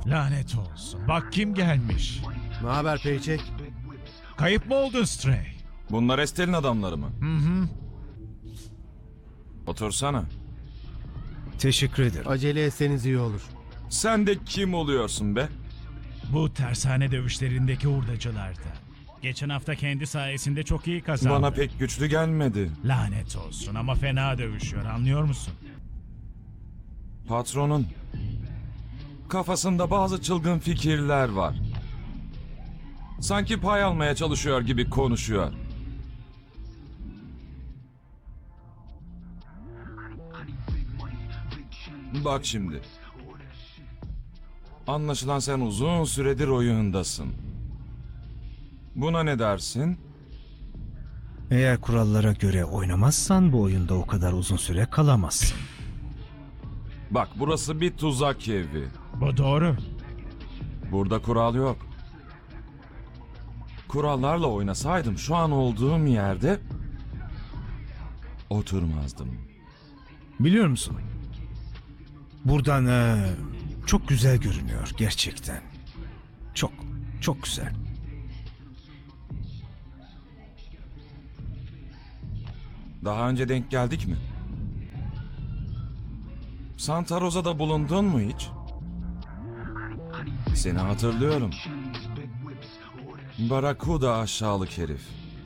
Lanet olsun. Bak kim gelmiş. Ne haber Paycheck? Kayıp mı oldun Stray? Bunlar Estel'in adamları mı? Hı. Otursana. Teşekkür ederim. Acele etseniz iyi olur. Sen de kim oluyorsun be? Bu tersane dövüşlerindeki hurdacılardı. Geçen hafta kendi sayesinde çok iyi kazandı. Bana pek güçlü gelmedi. Lanet olsun ama fena dövüşüyor, anlıyor musun? Patronun kafasında bazı çılgın fikirler var. Sanki pay almaya çalışıyor gibi konuşuyor. Bak şimdi. Anlaşılan sen uzun süredir oyundasın. Buna ne dersin? Eğer kurallara göre oynamazsan bu oyunda o kadar uzun süre kalamazsın. Bak burası bir tuzak evi. Bu doğru. Burada kural yok. Kurallarla oynasaydım şu an olduğum yerde oturmazdım. Biliyor musun? Buradan çok güzel görünüyor gerçekten. Çok, çok güzel. Daha önce denk geldik mi? Santa Rosa'da bulundun mu hiç? Seni hatırlıyorum. Barracuda aşağılık herif.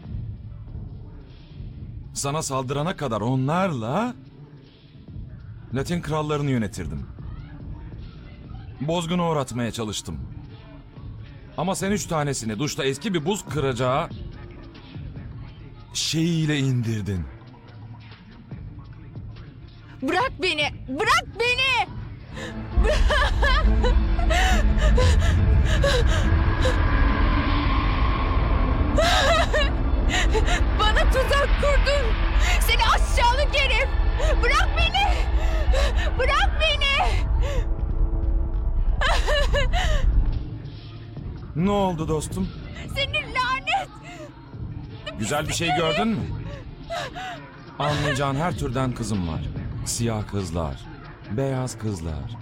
Sana saldırana kadar onlarla Latin krallarını yönetirdim. Bozgunu uğratmaya çalıştım. Ama sen 3 tanesini duşta eski bir buz kıracağı şeyiyle indirdin. Bırak beni! Bırak beni! Bana tuzak kurdun! Seni aşağılık herif! Bırak beni! Bırak beni! Ne oldu dostum? Seni lanet! Güzel bir şey gördün mü? Anlayacağın her türden kızım var. Siyah kızlar, beyaz kızlar,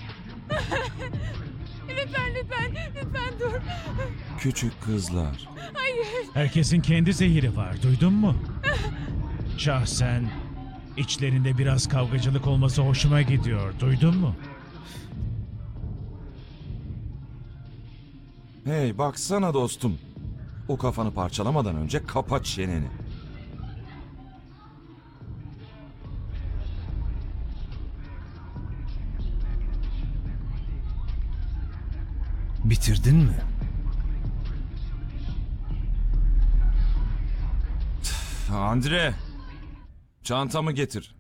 Lütfen dur! küçük kızlar. Hayır! Herkesin kendi zehiri var, duydun mu? Şahsen içlerinde biraz kavgacılık olması hoşuma gidiyor, duydun mu? Hey baksana dostum. O kafanı parçalamadan önce kapat çeneni. Bitirdin mi? Andre, çantamı getir.